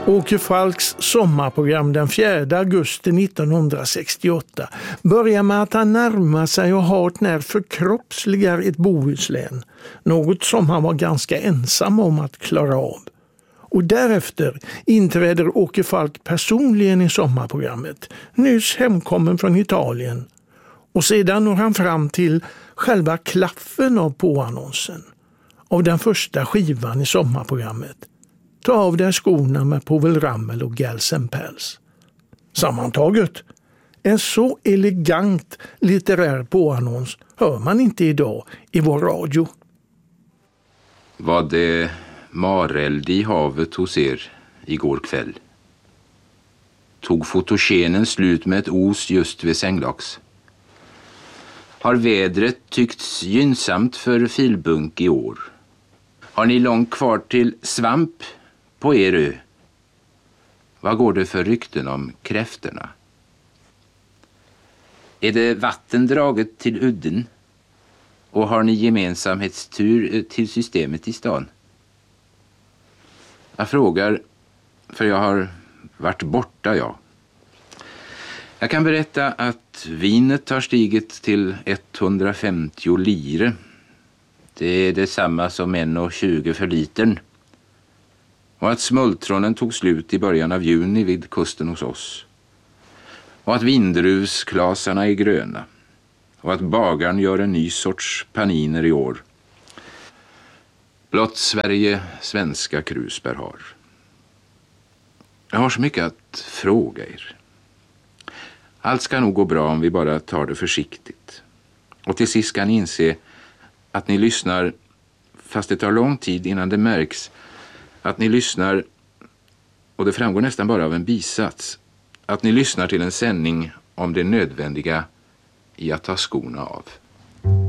Åke Falks sommarprogram den 4 augusti 1968 börjar med att han närmar sig och hart när förkroppsligar ett Bohuslän, något som han var ganska ensam om att klara av. Och därefter inträder Åke Falk personligen i sommarprogrammet, nyss hemkommen från Italien. Och sedan når han fram till själva klaffen av påannonsen, av den första skivan i sommarprogrammet. Ta av dig skorna med Povel Ramel och Gals & Pals. Sammantaget, en så elegant litterär påannons hör man inte idag i vår radio. Var det mareld i havet hos er igår kväll? Tog fotogenen slut med ett os just vid sänglags? Har vädret tyckts gynnsamt för filbunk i år? Har ni långt kvar till svamp på er ö? Vad går det för rykten om kräftorna? Är det vatten draget till udden? Och har ni gemensamhetstur till systemet i stan? Jag frågar, för jag har varit borta, ja. Jag kan berätta att vinet har stigit till 150 lire. Det är detsamma som 1,20 för litern. Och att smultronen tog slut i början av juni vid kusten hos oss. Och att vindruvsklasarna är gröna. Och att bagaren gör en ny sorts paniner i år. Blott Sverige svenska krusbär har. Jag har så mycket att fråga er. Allt ska nog gå bra om vi bara tar det försiktigt. Och till sist ska ni inse att ni lyssnar, fast det tar lång tid innan det märks, att ni lyssnar, och det framgår nästan bara av en bisats, att ni lyssnar till en sändning om det nödvändiga i att ta skorna av.